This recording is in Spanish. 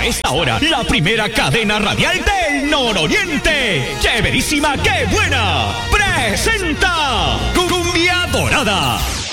A esta hora, la primera cadena radial del nororiente. ¡Chéverísima, qué buena! Presenta Cumbia Dorada.